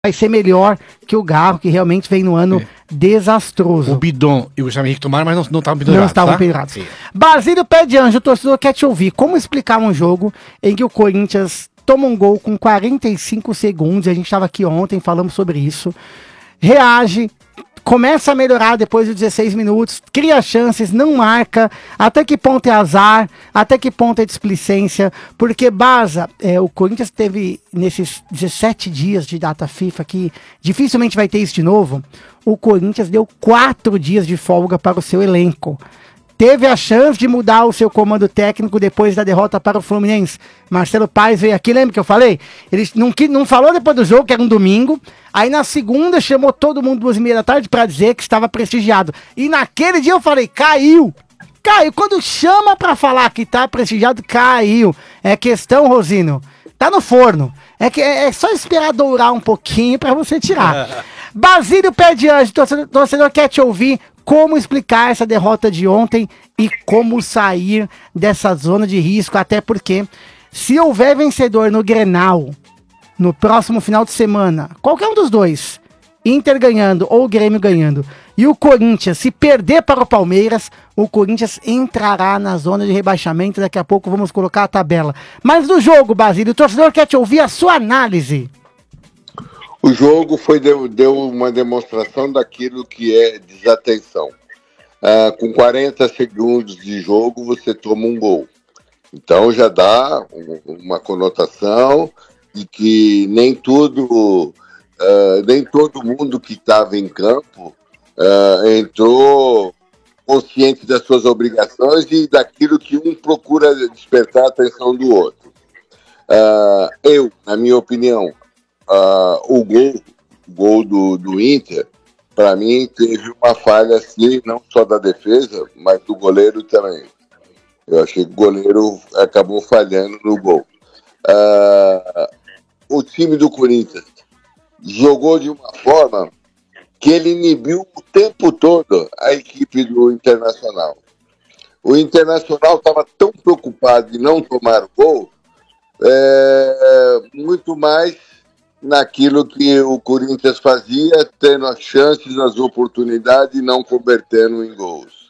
vai ser melhor que o Garro, que realmente vem no ano desastroso. O Bidon e o Gustavo Henrique tomaram, mas não estavam pendurados. Não estavam pendurados. Sim. Basílio Pé de Anjo, o torcedor quer te ouvir. Como explicar um jogo em que o Corinthians toma um gol com 45 segundos, a gente estava aqui ontem, falamos sobre isso, reage, começa a melhorar depois de 16 minutos, cria chances, não marca, até que ponto é azar, até que ponto é displicência, porque Baza, o Corinthians teve nesses 17 dias de data FIFA, que dificilmente vai ter isso de novo, o Corinthians deu 4 dias de folga para o seu elenco. Teve a chance de mudar o seu comando técnico depois da derrota para o Fluminense. Marcelo Paes veio aqui, lembra que eu falei? Ele não falou depois do jogo, que era um domingo. Aí na segunda chamou todo mundo 2h30 da tarde para dizer que estava prestigiado. E naquele dia eu falei, caiu. Quando chama para falar que tá prestigiado, caiu. É questão, Rosino, tá no forno. É só esperar dourar um pouquinho para você tirar. Basílio Pé de Anjo, torcedor quer te ouvir. Como explicar essa derrota de ontem e como sair dessa zona de risco, até porque se houver vencedor no Grenal, no próximo final de semana, qualquer um dos dois, Inter ganhando ou Grêmio ganhando, e o Corinthians, se perder para o Palmeiras, o Corinthians entrará na zona de rebaixamento, daqui a pouco vamos colocar a tabela. Mas do jogo, Basílio, o torcedor quer te ouvir a sua análise. O jogo deu uma demonstração daquilo que é desatenção. Com 40 segundos de jogo, você toma um gol. Então já dá uma conotação de que nem todo mundo que estava em campo entrou consciente das suas obrigações e daquilo que um procura despertar a atenção do outro. Na minha opinião, o gol do Inter, para mim, teve uma falha, assim, não só da defesa, mas do goleiro também. Eu achei que o goleiro acabou falhando no gol. O time do Corinthians jogou de uma forma que ele inibiu o tempo todo a equipe do Internacional. O Internacional estava tão preocupado em não tomar o gol, muito mais naquilo que o Corinthians fazia, tendo as chances, as oportunidades e não convertendo em gols.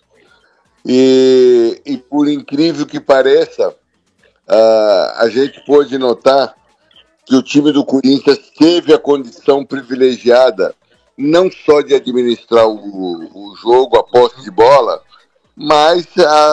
E por incrível que pareça, a gente pôde notar que o time do Corinthians teve a condição privilegiada não só de administrar o jogo, a posse de bola, mas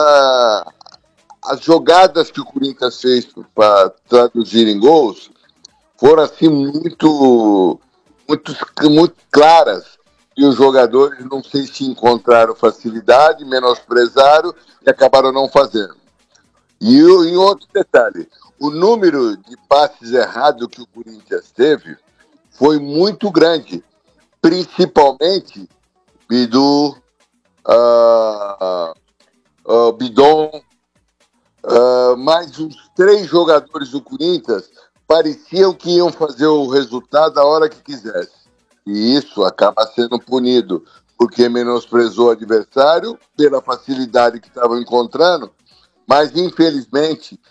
as jogadas que o Corinthians fez para traduzir em gols foram assim muito claras, e os jogadores não sei se encontraram facilidade, menosprezaram e acabaram não fazendo. E outro detalhe, o número de passes errados que o Corinthians teve foi muito grande, principalmente do Bidon, mais uns 3 jogadores do Corinthians pareciam que iam fazer o resultado a hora que quisesse. E isso acaba sendo punido, porque menosprezou o adversário pela facilidade que estavam encontrando, mas infelizmente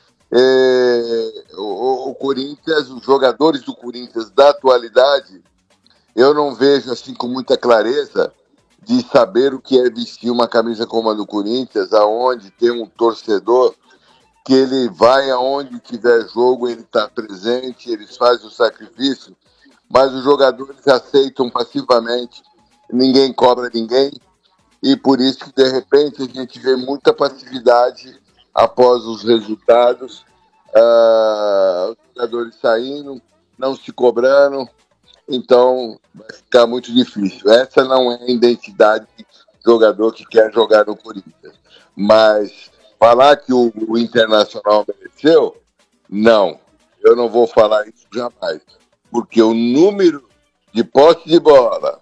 o Corinthians, os jogadores do Corinthians da atualidade, eu não vejo assim com muita clareza de saber o que é vestir uma camisa como a do Corinthians, aonde tem um torcedor que ele vai aonde tiver jogo, ele está presente, eles fazem o sacrifício, mas os jogadores aceitam passivamente, ninguém cobra ninguém, e por isso que de repente a gente vê muita passividade após os resultados, os jogadores saindo, não se cobrando, então vai ficar muito difícil. Essa não é a identidade do jogador que quer jogar no Corinthians, mas falar que o Internacional mereceu, não. Eu não vou falar isso jamais. Porque o número de posse de bola,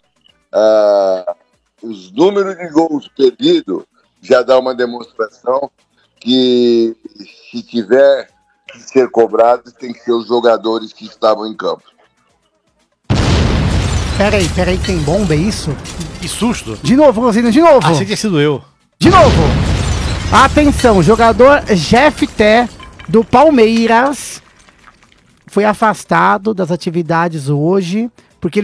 os números de gols perdidos, já dá uma demonstração que se tiver que ser cobrado, tem que ser os jogadores que estavam em campo. Peraí, tem bomba, é isso? Que susto. De novo, Rosino, de novo. Achei que tinha sido eu. De novo. Atenção, jogador Jeff Té, do Palmeiras, foi afastado das atividades hoje